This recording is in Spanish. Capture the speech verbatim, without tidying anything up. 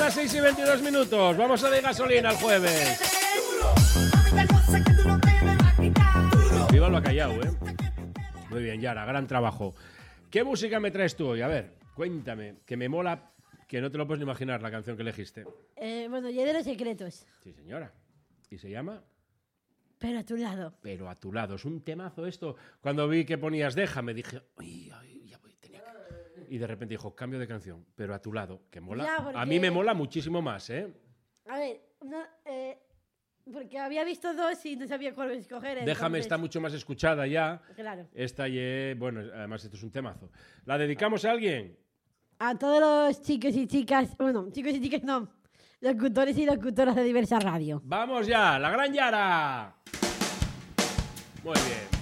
las seis y veintidós minutos. Vamos a de gasolina el jueves. Viva el bacallao, ¿eh? Muy bien, Yara, gran trabajo. ¿Qué música me traes tú hoy? A ver, cuéntame, que me mola, que no te lo puedes ni imaginar la canción que elegiste. Eh, bueno, yo de los secretos. Sí, señora. ¿Y se llama? Pero a tu lado. Pero a tu lado. Es un temazo esto. Cuando vi que ponías Déjame, dije, uy, ay, ya voy, tenía que... Y de repente dijo, cambio de canción, pero a tu lado, que mola. Ya, porque... A mí me mola muchísimo más, ¿eh? A ver, una, eh, porque había visto dos y no sabía cuál escoger. Déjame entonces... está mucho más escuchada ya. Claro. Esta y bueno, además esto es un temazo. ¿La dedicamos a alguien? A todos los chicos y chicas, bueno, chicos y chicas no, locutores y locutoras de Diversa Radio. ¡Vamos ya! ¡La gran Yara! Muy bien.